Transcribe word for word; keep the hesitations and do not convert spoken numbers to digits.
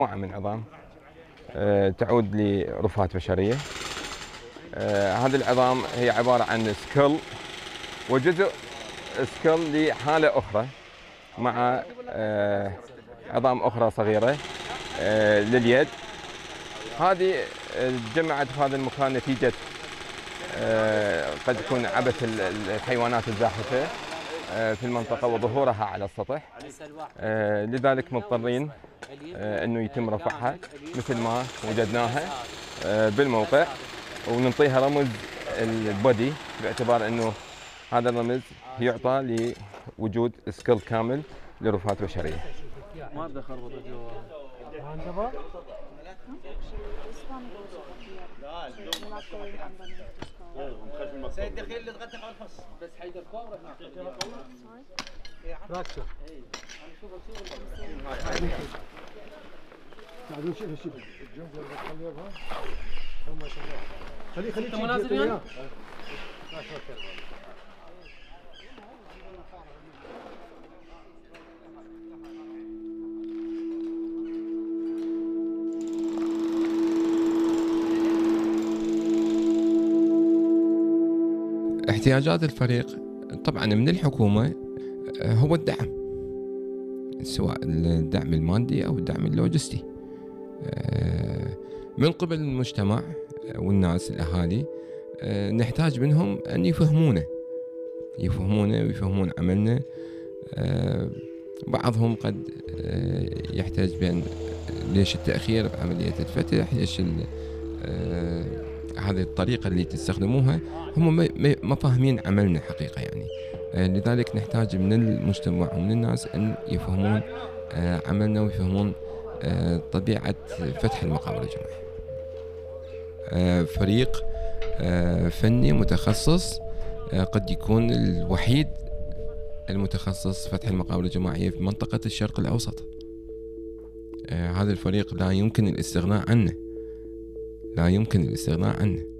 مجموعة من العظام آه، تعود لرفات بشرية. آه، هذه العظام هي عبارة عن سكل وجزء سكل لحالة أخرى مع آه، عظام أخرى صغيرة آه، لليد. هذه آه، جمعت في هذا المكان نتيجة آه، قد يكون عبث الحيوانات الزاحفة آه، في المنطقة وظهورها على السطح. آه، لذلك مضطرين آه، انه يتم رفعها مثل ما وجدناها آه، بالموقع، وننطيها رمز البودي باعتبار انه هذا الرمز يعطى لوجود سكيل كامل لرفات بشريه. ما بدي اخربط جوا. سيد دخيل اللي تغطي على الفص بس حيدر كوره راكشه تعالوا شيل شيل الجنب خليه يبها ما شاء الله. خليه خليه انت منازل يعني؟ احتياجات الفريق طبعا من الحكومة هو الدعم، سواء الدعم المادي أو الدعم اللوجستي. من قبل المجتمع والناس الأهالي نحتاج منهم أن يفهمونا يفهمونا ويفهمون عملنا. بعضهم قد يحتاج بأن ليش التأخير بعملية الفتح، ليش هذه الطريقة اللي تستخدموها. هم ما فاهمين عملنا حقيقة يعني. لذلك نحتاج من المجتمع ومن الناس أن يفهمون عملنا ويفهمون طبيعة فتح المقابر الجماعية. فريق فني متخصص قد يكون الوحيد المتخصص فتح المقابر الجماعية في منطقة الشرق الأوسط. هذا الفريق لا يمكن الاستغناء عنه لا يمكن الاستغناء عنه